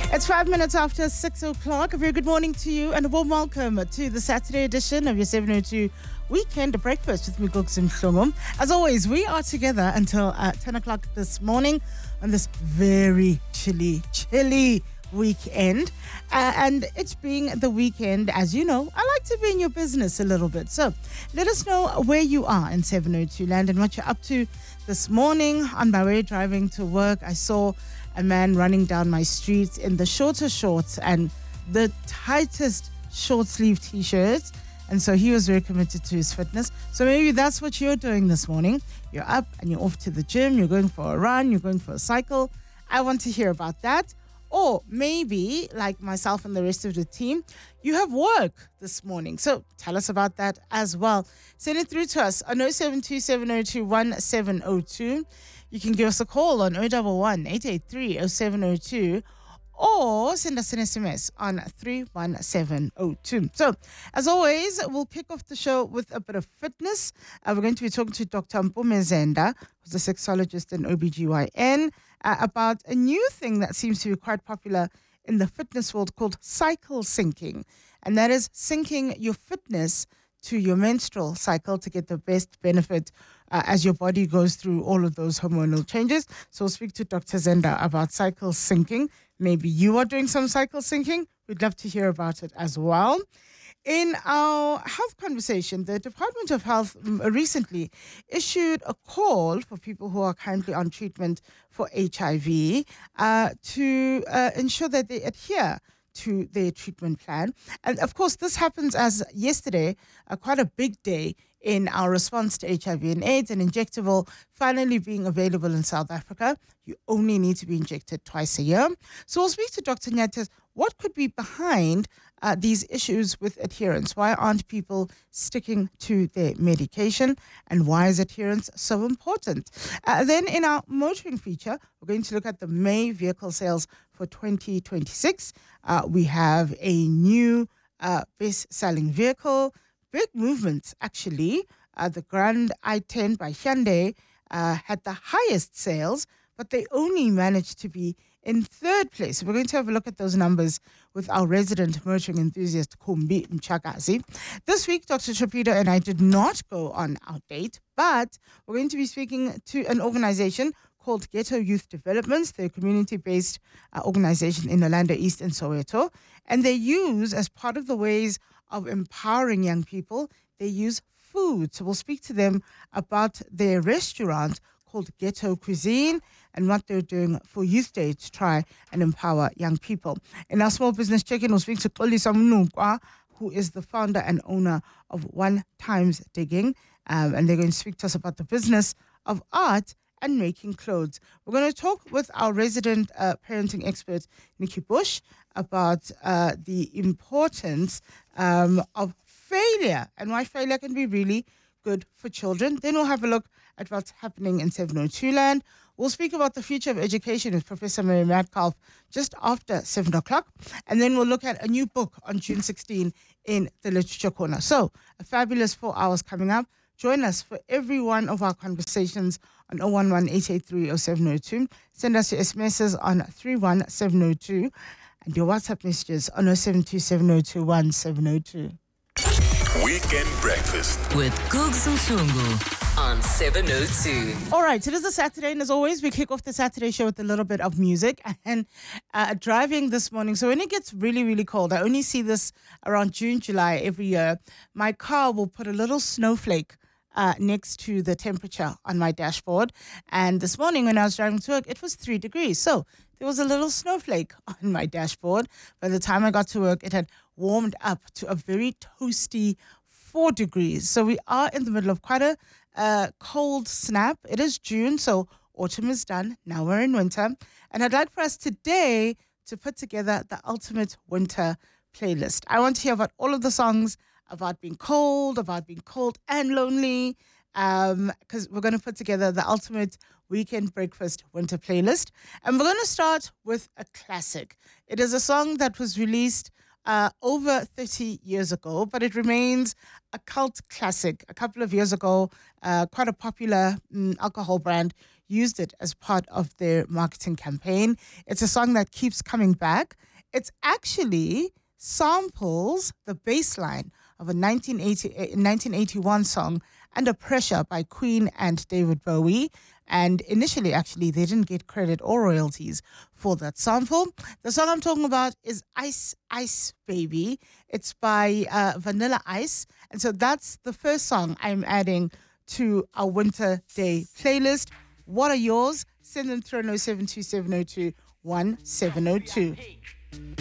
It's 5 minutes after 6 o'clock. A very good morning to you and a warm welcome to the Saturday edition of your 702 Weekend Breakfast with me, Gugzim Hlungum. As always, we are together until 10 o'clock this morning on this very chilly weekend. And it being the weekend, as you know, I like to be in your business a little bit. So let us know where you are in 702 land and what you're up to this morning. On my way driving to work, I saw a man running down my street in the shorter shorts and the tightest short sleeve t-shirts. And so he was very committed to his fitness. So maybe that's what you're doing this morning. You're up and you're off to the gym. You're going for a run. You're going for a cycle. I want to hear about that. Or maybe, like myself and the rest of the team, you have work this morning. So tell us about that as well. Send it through to us on 072-702-1702. You can give us a call on 011-883-0702 or send us an SMS on 31702. So, as always, we'll kick off the show with a bit of fitness. We're going to be talking to Dr. Mpumi Zenda, who's a sexologist and OBGYN, about a new thing that seems to be quite popular in the fitness world called cycle syncing. And that is syncing your fitness to your menstrual cycle to get the best benefit as your body goes through all of those hormonal changes. So we'll speak to Dr. Zenda about cycle syncing. Maybe you are doing some cycle syncing. We'd love to hear about it as well. In our health conversation, the Department of Health recently issued a call for people who are currently on treatment for HIV to ensure that they adhere to their treatment plan. And of course, this happens as yesterday, quite a big day in our response to HIV and AIDS, an injectable finally being available in South Africa. You only need to be injected twice a year. So we'll speak to Dr. Nyates. What could be behind these issues with adherence? Why aren't people sticking to their medication? And why is adherence so important? Then in our motoring feature, we're going to look at the May vehicle sales for 2026. We have a new best-selling vehicle. Big movements, actually. The Grand i10 by Hyundai had the highest sales, but they only managed to be in third place. We're going to have a look at those numbers with our resident motoring enthusiast, Kumbi Mchagazi. This week, Dr. Trapido and I did not go on our date, but we're going to be speaking to an organization called Ghetto Youth Developments. They're a community-based organization in Orlando East and Soweto. And they use, as part of the ways of empowering young people, they use food. So we'll speak to them about their restaurant called Ghetto Cuisine and what they're doing for Youth Day to try and empower young people. In our small business check-in, we'll speak to Xolisa Mnukwa, who is the founder and owner of One Times Digging. And they're going to speak to us about the business of art and making clothes. We're going to talk with our resident parenting expert, Nikki Bush, about the importance of failure and why failure can be really good for children. Then we'll have a look at what's happening in 702 land. We'll speak about the future of education with Professor Mary Metcalf just after 7 o'clock. And then we'll look at a new book on June 16 in the Literature Corner. So a fabulous 4 hours coming up. Join us for every one of our conversations on 011-883-0702. Send us your SMSs on 31702 and your WhatsApp messages on 072-702-1702. Weekend Breakfast with Gugs Mhlungu on 702. All right, it is a Saturday, and as always, we kick off the Saturday show with a little bit of music. And driving this morning, so when it gets really, really cold, I only see this around June, July every year, my car will put a little snowflake next to the temperature on my dashboard. And this morning when I was driving to work, it was 3 degrees. So there was a little snowflake on my dashboard. By the time I got to work, it had warmed up to a very toasty 4 degrees. So we are in the middle of quite a cold snap. It is June, so autumn is done. Now we're in winter. And I'd like for us today to put together the ultimate winter playlist. I want to hear about all of the songs about being cold and lonely, because we're going to put together the ultimate weekend breakfast winter playlist. And we're going to start with a classic. It is a song that was released over 30 years ago, but it remains a cult classic. A couple of years ago, quite a popular alcohol brand used it as part of their marketing campaign. It's a song that keeps coming back. It's actually samples the bass line of a 1981 song, Under Pressure by Queen and David Bowie. And initially, actually, they didn't get credit or royalties for that sample. The song I'm talking about is Ice Ice Baby. It's by Vanilla Ice. And so that's the first song I'm adding to our Winter Day playlist. What are yours? Send them through 0727021702.